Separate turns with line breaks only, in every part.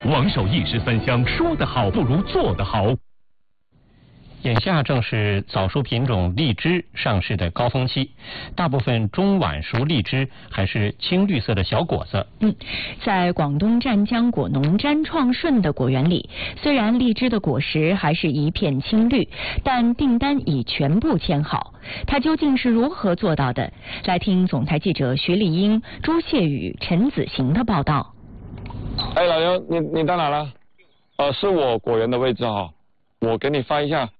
王守一时三香，说得好不如做得好。
眼下正是早熟品种荔枝上市的高峰期，大部分中晚熟荔枝还是青绿色的小果子。
在广东湛江果农詹创顺的果园里，虽然荔枝的果实还是一片青绿，但订单已全部签好。他究竟是如何做到的？来听总台记者徐丽英、朱谢宇、陈子行的报道。
哎，老刘，你到哪了？是我果园的位置哈，我给你发一下。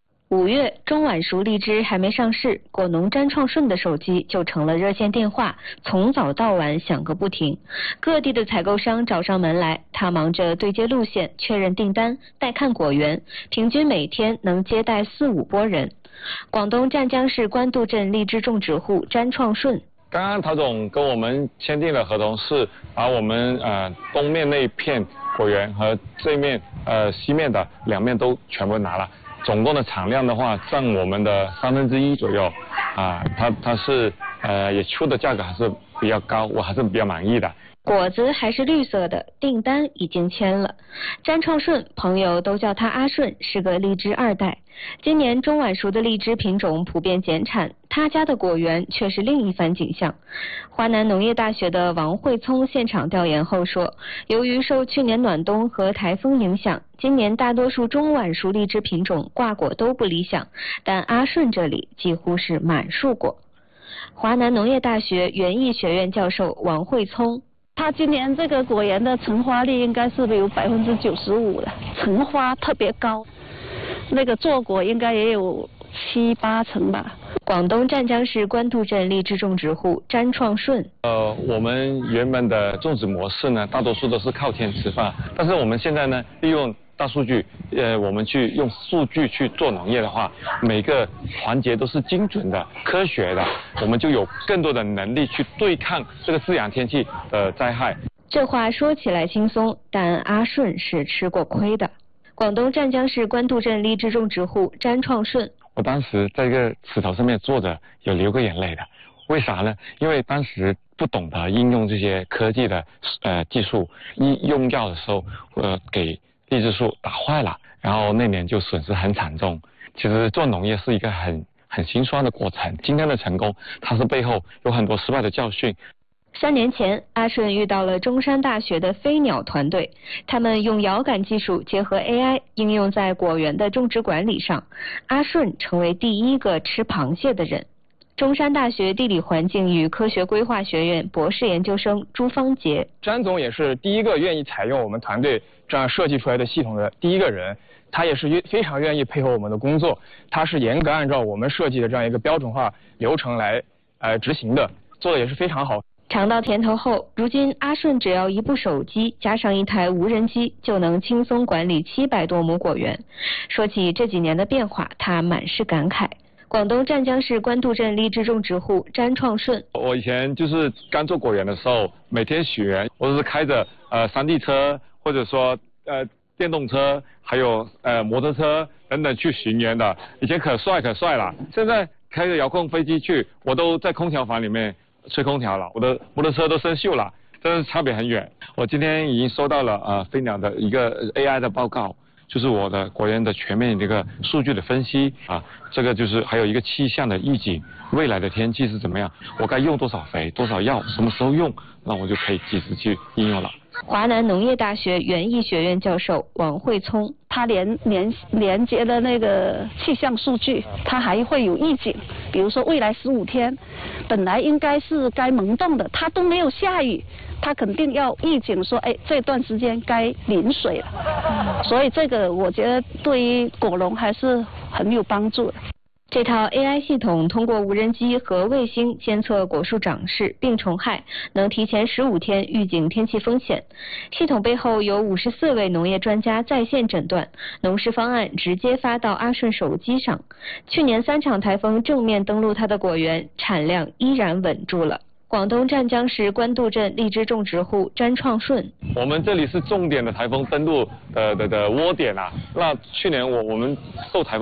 5月，中晚熟荔枝还没上市，果农詹创顺的手机就成了热线电话，从早到晚响个不停。各地的采购商找上门来，他忙着对接路线、确认订单、带看果园，平均每天能接待4、5拨人。广东湛江市官渡镇荔枝种植户詹创顺。
刚刚陶总跟我们签订了合同，是把我们东面那一片果园和这面西面的2面都全部拿了。总共的产量的话，占我们的1/3左右，它是也出的价格还是比较高，我还是比较满意的。
果子还是绿色的，订单已经签了。詹创顺，朋友都叫他阿顺，是个荔枝2代。今年中晚熟的荔枝品种普遍减产，他家的果园却是另一番景象。华南农业大学的王慧聪现场调研后说，由于受去年暖冬和台风影响，今年大多数中晚熟荔枝品种挂果都不理想，但阿顺这里几乎是满树果。华南农业大学园艺学院教授王慧聪。
他今年这个果园的成花率应该是有95%了，成花特别高，那个坐果应该也有7、8成吧。
广东湛江市官渡镇荔枝种植户詹创顺。
我们原本的种植模式呢，大多数都是靠天吃饭，但是我们现在呢，利用大数据，我们去用数据去做农业的话，每个环节都是精准的、科学的，我们就有更多的能力去对抗这个自然天气的灾害。
这话说起来轻松，但阿顺是吃过亏的。广东湛江市官渡镇荔枝种植户詹创顺。
我当时在一个石头上面坐着，有流过眼泪的。为啥呢？因为当时不懂得应用这些科技的技术，用药的时候给荔枝树打坏了，然后那年就损失很惨重。其实做农业是一个很心酸的过程，今天的成功，它是背后有很多失败的教训。
3年前，阿顺遇到了中山大学的飞鸟团队，他们用遥感技术结合 AI 应用在果园的种植管理上，阿顺成为第一个吃螃蟹的人。中山大学地理环境与科学规划学院博士研究生朱芳杰。
詹总也是第一个愿意采用我们团队这样设计出来的系统的第一个人，他也是非常愿意配合我们的工作，他是严格按照我们设计的这样一个标准化流程来执行的，做的也是非常好。
尝到甜头后，如今阿顺只要一部手机加上一台无人机，就能轻松管理700多亩果园。说起这几年的变化，他满是感慨。广东湛江市官渡镇荔枝种植户詹创顺。
我以前就是刚做果园的时候，每天巡园，我都是开着山地车或者说电动车，还有摩托车等等去巡园的。以前可帅了，现在开着遥控飞机去，我都在空调房里面吹空调了，我的摩托车都生锈了，真的差别很远。我今天已经收到了飞鸟的一个 AI 的报告。就是我的果园的全面这个数据的分析这个就是还有一个气象的预警，未来的天气是怎么样，我该用多少肥、多少药，什么时候用，那我就可以及时去应用了。
华南农业大学园艺学院教授王慧聪。
他连接的那个气象数据，它还会有预警，比如说未来15天，本来应该是该萌动的，它都没有下雨，它肯定要预警说，这段时间该淋水了。所以这个我觉得对于果农还是很有帮助的。
这套 AI 系统通过无人机和卫星监测果树长势、病虫害，能提前15天预警天气风险。系统背后有54位农业专家在线诊断，农事方案直接发到阿顺手机上。去年3场台风正面登陆他的果园，产量依然稳住了。广东湛江市官渡镇荔枝种植户詹创顺。
我们这里是重点的台风登陆的窝点那去年我们受台风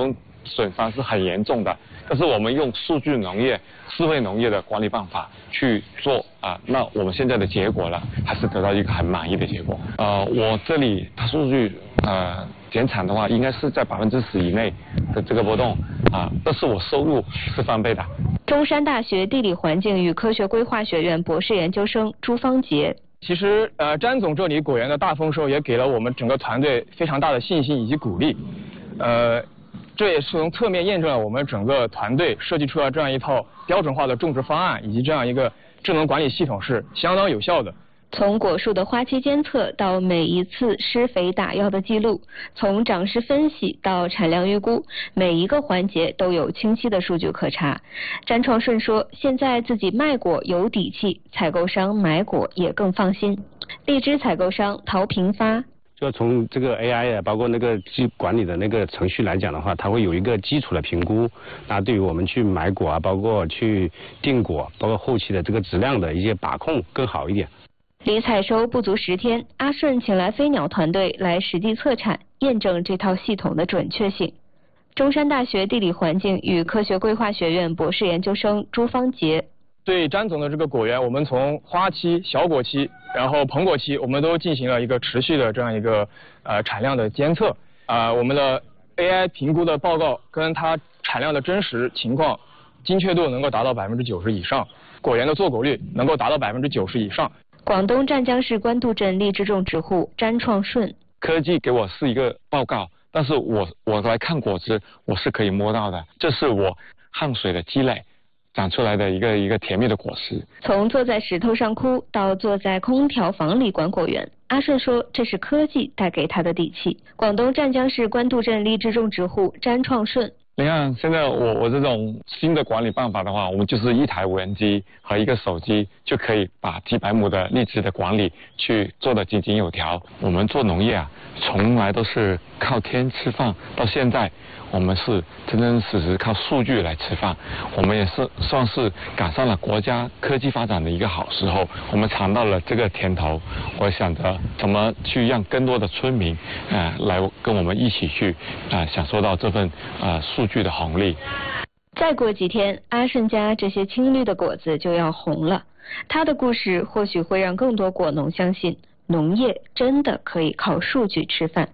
损伤是很严重的。但是我们用数据农业、智慧农业的管理办法去做那我们现在的结果呢，还是得到一个很满意的结果。我这里大数据减产的话，应该是在10%以内的这个波动但是我收入是翻倍的。
中山大学地理环境与科学规划学院博士研究生朱芳杰。
其实詹总这里果园的大丰收也给了我们整个团队非常大的信心以及鼓励。这也是从侧面验证了我们整个团队设计出了这样一套标准化的种植方案，以及这样一个智能管理系统是相当有效的。
从果树的花期监测到每一次施肥打药的记录，从长势分析到产量预估，每一个环节都有清晰的数据可查。詹创顺说，现在自己卖果有底气，采购商买果也更放心。荔枝采购商陶平发。
就从这个 AI 包括那个管理的那个程序来讲的话，它会有一个基础的评估，那对于我们去买果包括去订果，包括后期的这个质量的一些把控更好一点。
离采收不足10天，阿顺请来飞鸟团队来实地测产，验证这套系统的准确性。中山大学地理环境与科学规划学院博士研究生朱芳杰。
对詹总的这个果园，我们从花期、小果期，然后膨果期，我们都进行了一个持续的这样一个产量的监测。我们的 AI 评估的报告跟它产量的真实情况精确度能够达到90%以上，果园的坐果率能够达到90%以上。
广东湛江市官渡镇荔枝种植户詹创顺。
科技给我是一个报告，但是我来看果子，我是可以摸到的，这是我汗水的积累长出来的一个甜蜜的果实。
从坐在石头上哭到坐在空调房里管果园，阿顺说这是科技带给他的底气。广东湛江市官渡镇荔枝种植户詹创顺。
你看现在我这种新的管理办法的话，我们就是一台无人机和一个手机就可以把几百亩的荔枝的管理去做得井井有条。我们做农业从来都是靠天吃饭，到现在我们是真真实实靠数据来吃饭。我们也是算是赶上了国家科技发展的一个好时候，我们尝到了这个甜头。我想着怎么去让更多的村民来跟我们一起去享受到这份数据的红利。
再过几天，阿顺家这些青绿的果子就要红了。他的故事或许会让更多果农相信，农业真的可以靠数据吃饭。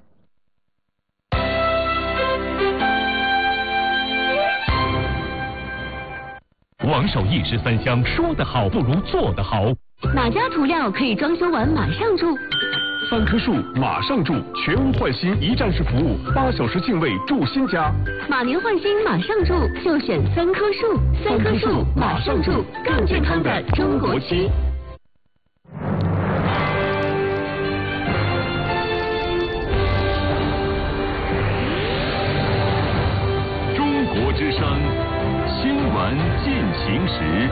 王守义是3香，说得好不如做得好。
哪家涂料可以装修完马上住
？3棵树马上住，全屋换新一站式服务，8小时净位住新家。
马年换新马上住，就选3棵树。3棵树马上住，更健康的中国区。
中国之声新闻进行时。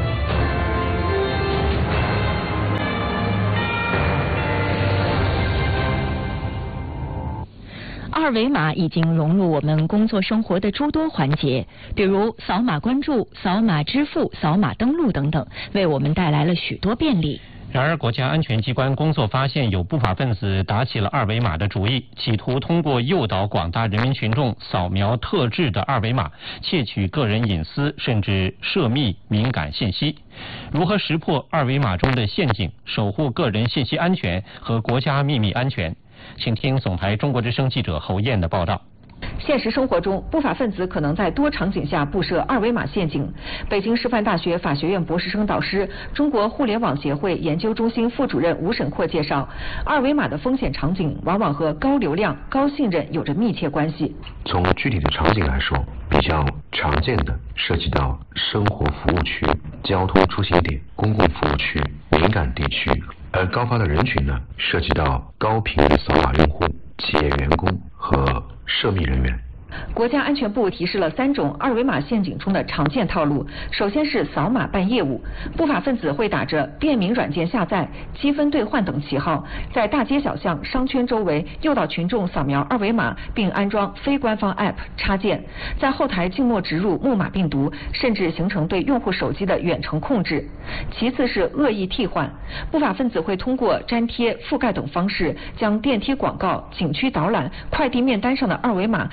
二维码已经融入我们工作生活的诸多环节，比如扫码关注、扫码支付、扫码登录等等，为我们带来了许多便利。
然而，国家安全机关工作发现，有不法分子打起了二维码的主意，企图通过诱导广大人民群众扫描特制的二维码，窃取个人隐私，甚至涉密敏感信息。如何识破二维码中的陷阱，守护个人信息安全和国家秘密安全？请听总台中国之声记者侯燕的报道。
现实生活中，不法分子可能在多场景下布设二维码陷阱。北京师范大学法学院博士生导师、中国互联网协会研究中心副主任吴沈阔介绍，二维码的风险场景往往和高流量、高信任有着密切关系。
从具体的场景来说，比较常见的涉及到生活服务区、交通出行点、公共服务区、敏感地区，而高发的人群呢，涉及到高频率扫码用户、企业员工和涉密人员。
国家安全部提示了3种二维码陷阱中的常见套路。首先是扫码办业务，不法分子会打着便民软件下载、积分兑换等旗号，在大街小巷、商圈周围诱导群众扫描二维码，并安装非官方 App 插件，在后台静默植入木马病毒，甚至形成对用户手机的远程控制。其次是恶意替换，不法分子会通过粘贴、覆盖等方式，将电梯广告、景区导览、快递面单上的二维码替换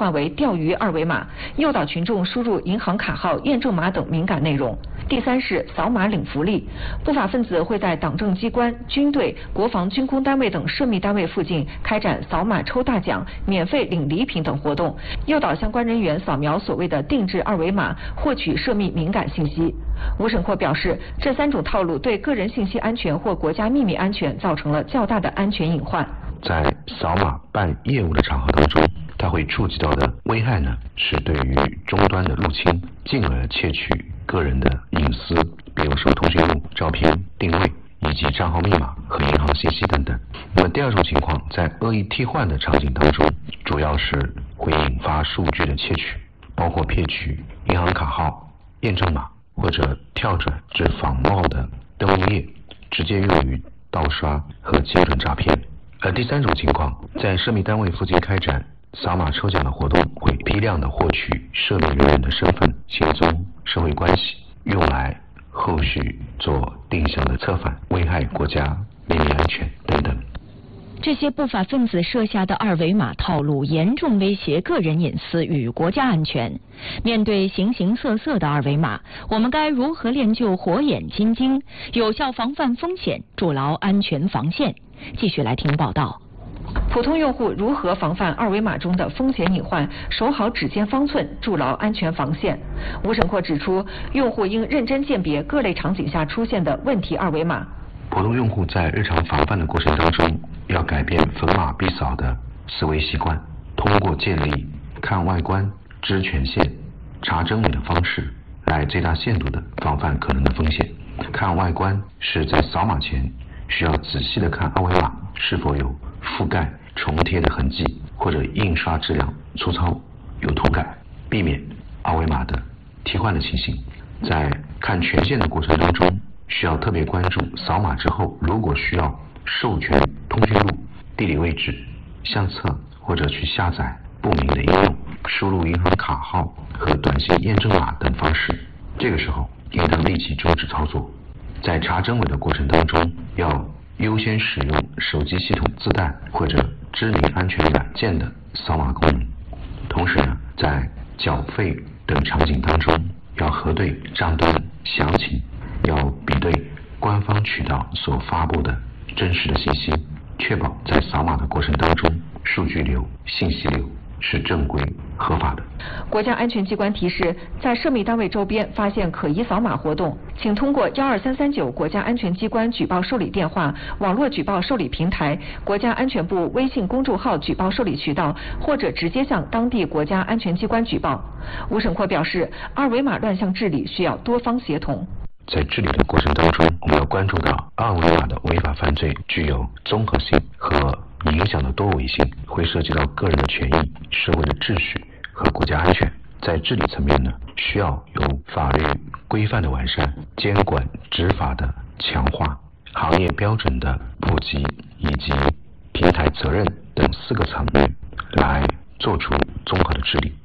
化为钓鱼二维码，诱导群众输入银行卡号、验证码等敏感内容。第三是扫码领福利，不法分子会在党政机关、军队、国防军工单位等涉密单位附近开展扫码抽大奖、免费领礼品等活动，诱导相关人员扫描所谓的定制二维码，获取涉密敏感信息。吴审阔表示，这3种套路对个人信息安全或国家秘密安全造成了较大的安全隐患。
在扫码办业务的场合当中，它会触及到的危害呢，是对于终端的入侵，进而窃取个人的隐私，比如说通讯录、照片、定位以及账号密码和银行信息等等。那么第二种情况，在恶意替换的场景当中，主要是会引发数据的窃取，包括骗取银行卡号、验证码，或者跳转至仿冒的登录页，直接用于盗刷和精准诈骗。而第三种情况，在涉密单位附近开展扫码抽奖的活动，会批量的获取涉密人员的身份、行踪、社会关系，用来后续做定向的策反，危害国家秘密安全等等。
这些不法分子设下的二维码套路严重威胁个人隐私与国家安全。面对形形色色的二维码，我们该如何练就火眼金睛，有效防范风险，筑牢安全防线？继续来听报道。
普通用户如何防范二维码中的风险隐患，守好指尖方寸，筑牢安全防线？吴审阔指出，用户应认真鉴别各类场景下出现的问题二维码。
普通用户在日常防范的过程当中，要改变逢码必扫的思维习惯，通过建立看外观、知权限、查真伪的方式，来最大限度的防范可能的风险。看外观是在扫码前需要仔细的看二维码是否有覆盖、重贴的痕迹，或者印刷质量粗糙、有涂改，避免二维码的替换的情形。在看权限的过程当中，需要特别关注扫码之后，如果需要授权通讯录、地理位置、相册或者去下载不明的应用，输入银行卡号和短信验证码等方式，这个时候应当立即终止操作。在查真伪的过程当中，要优先使用手机系统自带或者知名安全软件的扫码功能。同时呢，在缴费等场景当中，要核对账单详情，要比对官方渠道所发布的真实的信息，确保在扫码的过程当中，数据流、信息流是正规合法的。
国家安全机关提示，在涉密单位周边发现可疑扫码活动，请通过12339国家安全机关举报受理电话、网络举报受理平台、国家安全部微信公众号举报受理渠道，或者直接向当地国家安全机关举报。吴审阔表示，二维码乱象治理需要多方协同。
在治理的过程当中，我们要关注到二维码的违法犯罪具有综合性和影响的多维性，会涉及到个人的权益、社会的秩序和国家安全。在治理层面呢，需要有法律规范的完善、监管执法的强化、行业标准的普及以及平台责任等4个层面来做出综合的治理。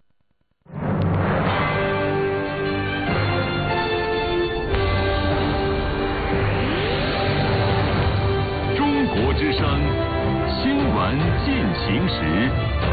中国之声新闻进行时。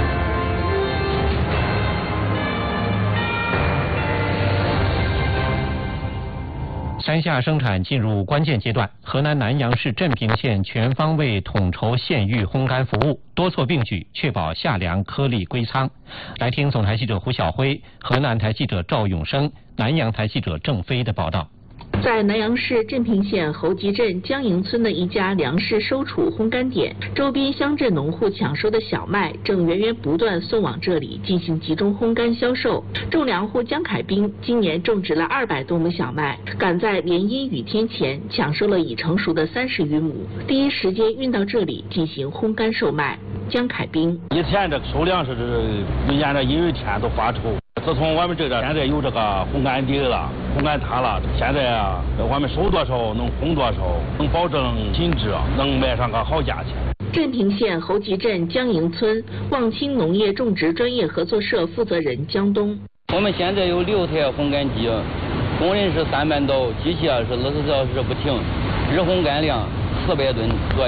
山下生产进入关键阶段，河南南阳市镇平县全方位统筹县域烘干服务，多措并举，确保夏粮颗粒归仓。来听总台记者胡晓辉、河南台记者赵永生、南阳台记者郑飞的报道。
在南阳市镇平县侯集镇江营村的一家粮食收储烘干点，周边乡镇农户抢收的小麦正源源不断送往这里进行集中烘干销售。种粮户江凯兵今年种植了200多亩小麦，赶在连阴雨天前抢收了已成熟的30余亩，第一时间运到这里进行烘干售卖。江凯兵：
以前这个收粮食沿着阴雨天都发愁。自从我们这个现在有这个烘干地了、烘干塔了，现在啊，我们收多少能烘多少，能保证品质，能卖上个好价钱。
镇平县侯集镇江营村望清农业种植专业合作社负责人江东：
我们现在有6台烘干机，工人是300刀，机器是24小时不停，日烘干量400吨左右。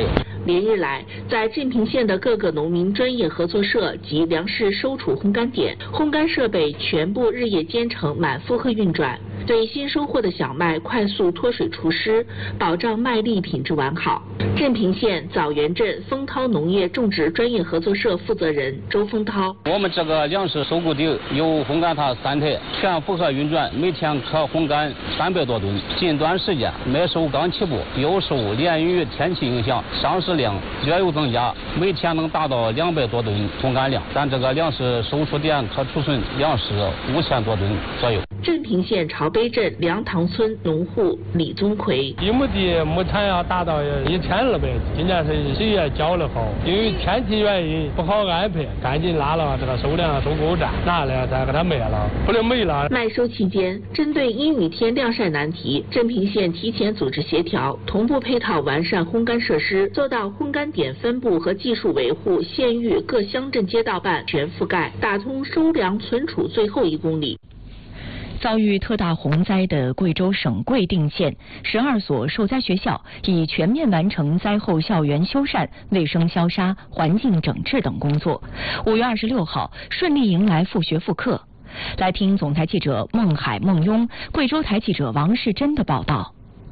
连日来，在镇平县的各个农民专业合作社及粮食收储烘干点，烘干设备全部日夜兼程，满负荷运转，对新收获的小麦快速脱水除湿，保障麦粒品质完好。镇平县枣园镇丰涛农业种植专业合作社负责人周丰涛：
我们这个粮食收购点有烘干塔3台，全负荷运转，每天可烘干300多吨。近段时间麦收刚起步，有时候连遇天气影响，上市量略有增加，每天能达到200多吨烘干量。咱这个粮食收储点可储存粮食5000多吨左右。
镇平县朝碑镇梁塘村农户李宗奎：
一亩地亩产要达到1200只，今年是10月交了后，因为天气原因不好安排，赶紧拉了这个收粮收购站，拿了再给它卖了，不能没了。
麦收期间，针对阴雨天晾晒难题，镇平县提前组织协调，同步配套完善烘干设施，做到烘干点分布和技术维护、县域各乡镇街道办全覆盖，打通收粮存储最后1公里。
遭遇特大洪灾的贵州省贵定县12所受灾学校已全面完成灾后校园修缮、卫生消杀、环境整治等工作。5月26号顺利迎来复学复课。来听总台记者孟海、孟雍、贵州台记者王世珍的报道。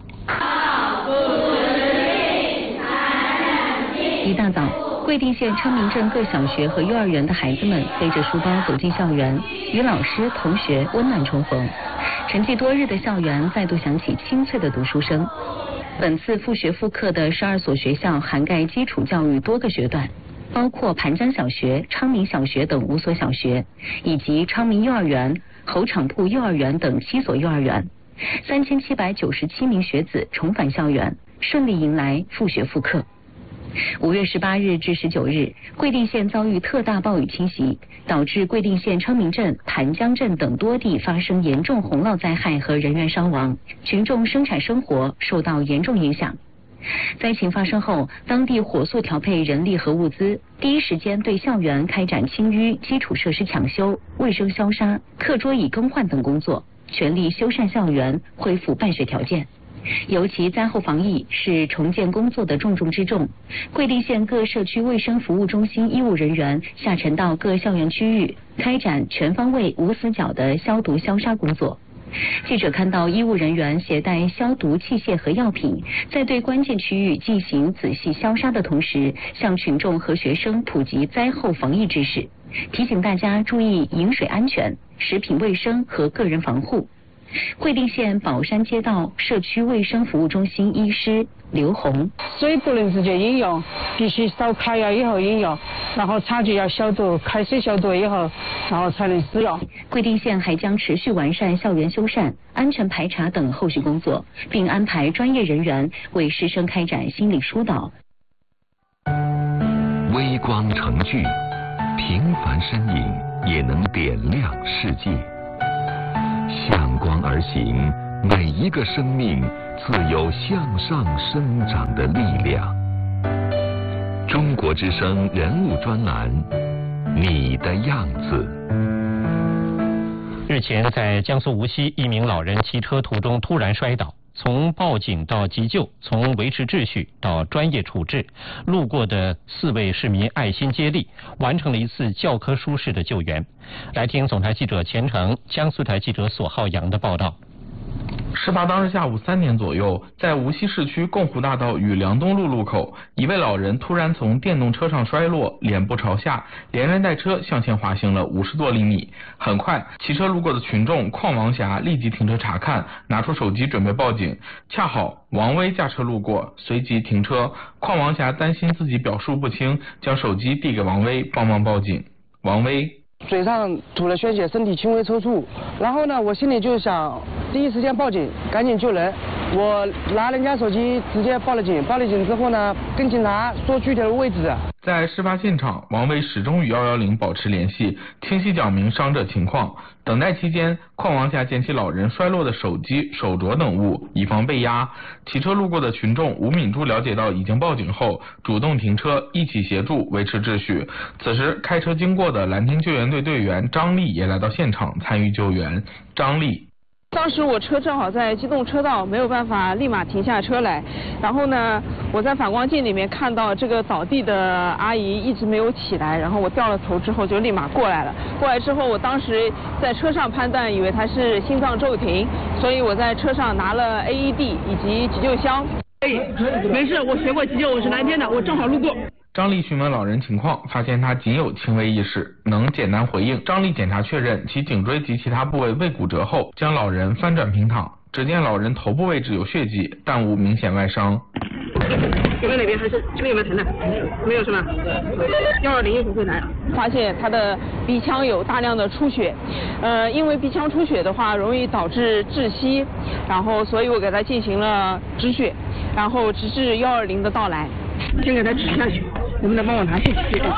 一大早，贵定县昌明镇各小学和幼儿园的孩子们背着书包走进校园，与老师、同学温暖重逢。沉寂多日的校园再度响起清脆的读书声。本次复学复课的12所学校涵盖基础教育多个学段，包括盘江小学、昌明小学等5所小学，以及昌明幼儿园、侯场铺幼儿园等7所幼儿园。3797名学子重返校园，顺利迎来复学复课。5月18日至19日，贵定县遭遇特大暴雨侵袭，导致贵定县昌明镇、盘江镇等多地发生严重洪涝灾害和人员伤亡，群众生产生活受到严重影响。灾情发生后，当地火速调配人力和物资，第一时间对校园开展清淤、基础设施抢修、卫生消杀、课桌椅更换等工作，全力修缮校园，恢复办学条件。尤其灾后防疫是重建工作的重中之重，贵定县各社区卫生服务中心医务人员下沉到各校园区域，开展全方位无死角的消毒消杀工作。记者看到医务人员携带消毒器械和药品，在对关键区域进行仔细消杀的同时，向群众和学生普及灾后防疫知识，提醒大家注意饮水安全、食品卫生和个人防护。贵定县宝山街道社区卫生服务中心医师刘红：
水不能直接饮用，必须烧开了以后饮用，然后茶具要消毒，开水消毒以后，然后才能使用。
贵定县还将持续完善校园修缮、安全排查等后续工作，并安排专业人员为师生开展心理疏导。
微光成炬，平凡身影也能点亮世界。向光而行，每一个生命自有向上生长的力量。中国之声人物专栏，你的样子。
日前，在江苏无锡，一名老人骑车途中突然摔倒，从报警到急救，从维持秩序到专业处置，路过的4位市民爱心接力，完成了一次教科书式的救援。来听总台记者钱成、江苏台记者索浩洋的报道。
事发当日下午3点左右，在无锡市区共湖大道与梁东路路口，一位老人突然从电动车上摔落，脸部朝下，连人带车向前滑行了50多厘米。很快，骑车路过的群众邝王霞立即停车查看，拿出手机准备报警。恰好王威驾车路过，随即停车。邝王霞担心自己表述不清，将手机递给王威帮忙报警。王威：
嘴上吐了鲜血，身体轻微抽搐，然后呢，我心里就想第一时间报警，赶紧救人。我拿人家手机直接报了警，报了警之后呢，跟警察说具体的位置。
在事发现场，王威始终与110保持联系，清晰讲明伤者情况。等待期间，邝王霞捡起老人摔落的手机、手镯等物，以防被压。骑车路过的群众吴敏珠了解到已经报警后，主动停车，一起协助维持秩序。此时，开车经过的蓝天救援队队员张丽也来到现场参与救援。张丽：
当时我车正好在机动车道，没有办法立马停下车来。然后呢，我在反光镜里面看到这个倒地的阿姨一直没有起来，然后我掉了头之后就立马过来了。过来之后，我当时在车上判断以为她是心脏骤停，所以我在车上拿了 AED 以及急救箱。
没事，我学过急救，我是蓝天的，我正好路过。
张丽询问老人情况，发现他仅有轻微意识，能简单回应。张丽检查确认其颈椎及其他部位未骨折后，将老人翻转平躺。只见老人头部位置有血迹，但无明显外伤。
有没有哪边还是这边有没有疼的？没有是吧？120一会会来。
发现他的鼻腔有大量的出血，因为鼻腔出血的话容易导致窒息，然后所以我给他进行了止血，然后直至120的到来。
先给他止下去，能不能帮我拿去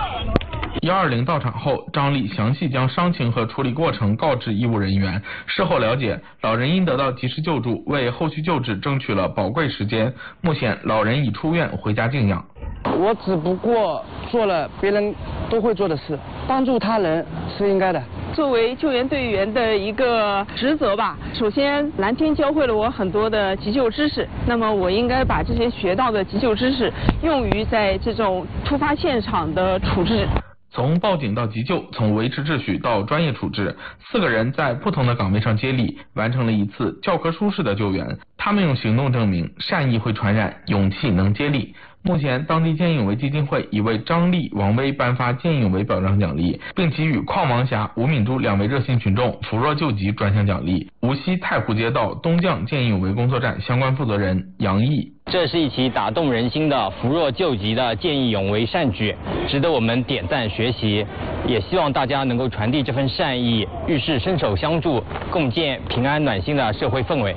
？120到场后，张丽详细将伤情和处理过程告知医务人员。事后了解，老人因得到及时救助，为后续救治争取了宝贵时间。目前，老人已出院回家静养。
我只不过做了别人都会做的事，帮助他人是应该的。
作为救援队员的一个职责吧，首先蓝天教会了我很多的急救知识，那么我应该把这些学到的急救知识用于在这种突发现场的处置。
从报警到急救，从维持秩序到专业处置，4个人在不同的岗位上接力，完成了一次教科书式的救援。他们用行动证明善意会传染，勇气能接力。目前，当地见义勇为基金会已为张丽、王威颁发见义勇为表彰奖励，并给予邝王霞、吴敏珠2位热心群众扶弱救急专项奖励。无锡太湖街道东将见义勇为工作站相关负责人杨毅：
这是一起打动人心的扶弱救急的见义勇为善举，值得我们点赞学习。也希望大家能够传递这份善意，遇事伸手相助，共建平安暖心的社会氛围。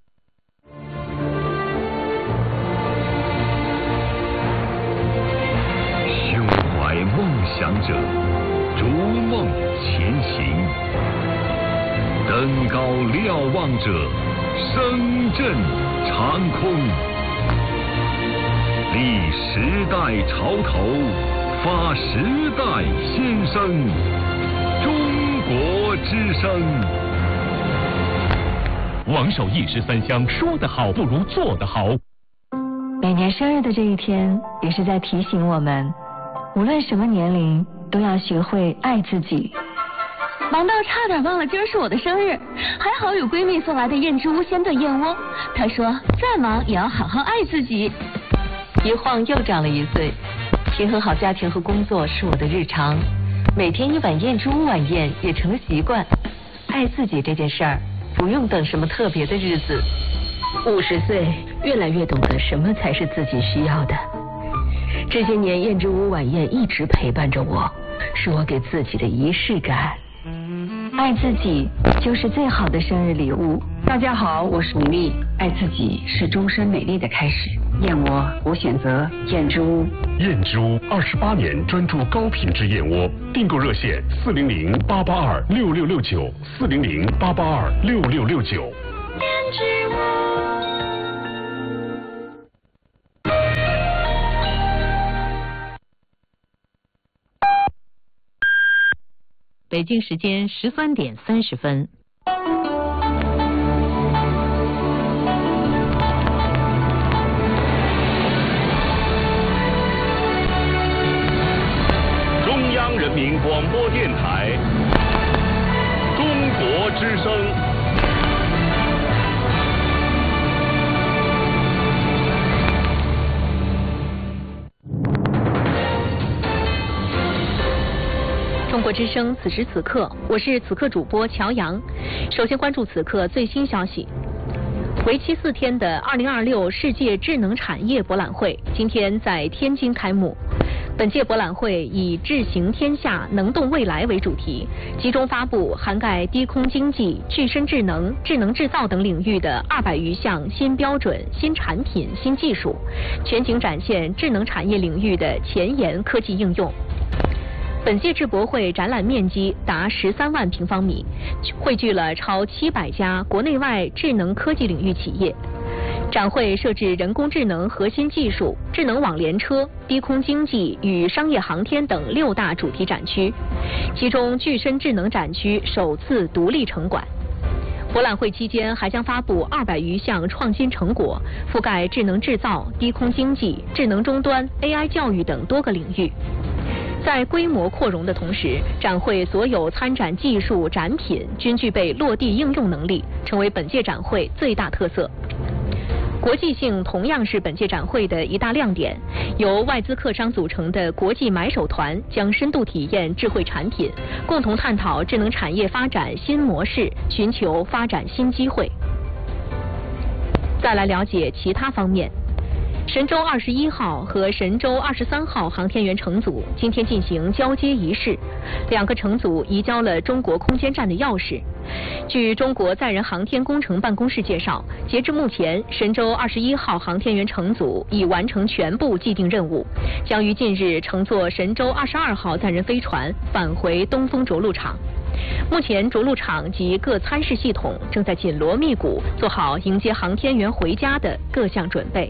胸怀梦想者，逐梦前行；登高瞭望者，声震长空。立时代潮头，发时代先声。中国之声。王守义13香，说得好不如做得好。
每年生日的这一天，也是在提醒我们，无论什么年龄，都要学会爱自己。
忙到差点忘了今儿是我的生日，还好有闺蜜送来的燕之屋鲜炖燕窝。她说再忙也要好好爱自己。
一晃又长了1岁，平衡好家庭和工作是我的日常，每天1碗燕之屋晚宴也成了习惯。爱自己这件事儿，不用等什么特别的日子。50岁，越来越懂得什么才是自己需要的。这些年，燕之屋晚宴一直陪伴着我，是我给自己的仪式感。爱自己就是最好的生日礼物。
大家好，我是米粒。爱自己是终身美丽的开始。燕窝，我选择燕之屋。
燕之屋28年专注高品质燕窝，订购热线400-882-6669 400-882-6669。
燕之屋。
北京时间13点30分。
中央人民广播电台，中国之声。
中国之声，此时此刻，我是此刻主播乔阳。首先关注此刻最新消息。为期4天的2026世界智能产业博览会今天在天津开幕。本届博览会以智行天下，能动未来为主题，集中发布涵盖低空经济、具身智能、智能制造等领域的200余项新标准、新产品、新技术，全景展现智能产业领域的前沿科技应用。本届智博会展览面积达13万平方米，汇聚了超700家国内外智能科技领域企业。展会设置人工智能核心技术、智能网联车、低空经济与商业航天等6大主题展区，其中具身智能展区首次独立成馆。
博览会期间还将发布200余项创新成果，覆盖智能制造、低空经济、智能终端、AI 教育等多个领域。在规模扩容的同时，展会所有参展技术展品均具备落地应用能力，成为本届展会最大特色。国际性同样是本届展会的一大亮点，由外资客商组成的国际买手团将深度体验智慧产品，共同探讨智能产业发展新模式，寻求发展新机会。再来了解其他方面。神舟21号和神舟23号航天员乘组今天进行交接仪式，2个乘组移交了中国空间站的钥匙。据中国载人航天工程办公室介绍，截至目前，神舟21号航天员乘组已完成全部既定任务，将于近日乘坐神舟22号载人飞船返回东风着陆场。目前着陆场及各参试系统正在紧锣密鼓做好迎接航天员回家的各项准备。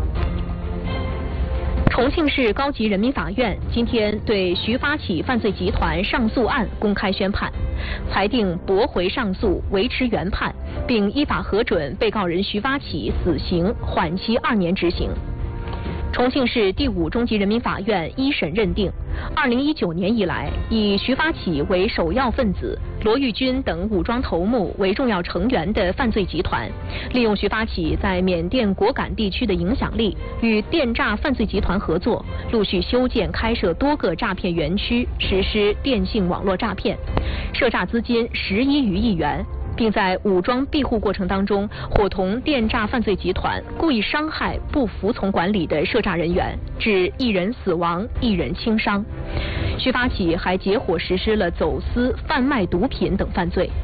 重庆市高级人民法院今天对徐发起犯罪集团上诉案公开宣判，裁定驳回上诉，维持原判，并依法核准被告人徐发起死刑，缓期2年执行。重庆市第5中级人民法院一审认定，2019年以来，以徐发起为首要分子、罗玉军等武装头目为重要成员的犯罪集团，利用徐发起在缅甸果敢地区的影响力，与电诈犯罪集团合作，陆续修建、开设多个诈骗园区，实施电信网络诈骗，涉诈资金11余亿元。并在武装庇护过程当中，伙同电诈犯罪集团故意伤害不服从管理的涉诈人员，致1人死亡、1人轻伤。徐发起还结伙实施了走私、贩卖毒品等犯罪。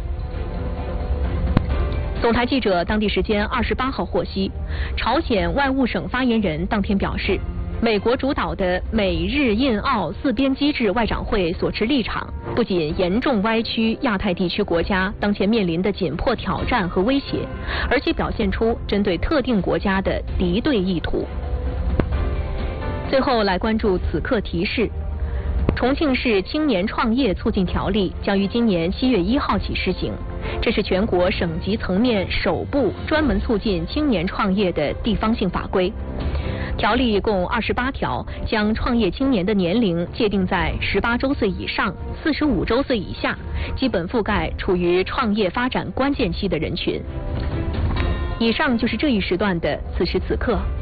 总台记者当地时间28号获悉，朝鲜外务省发言人当天表示，美国主导的美日印澳4边机制外长会所持立场，不仅严重歪曲亚太地区国家当前面临的紧迫挑战和威胁，而且表现出针对特定国家的敌对意图。最后来关注此刻提示。重庆市青年创业促进条例将于今年7月1号起施行，这是全国省级层面首部专门促进青年创业的地方性法规。条例共28条，将创业青年的年龄界定在18周岁以上、45周岁以下，基本覆盖处于创业发展关键期的人群。以上就是这一时段的此时此刻。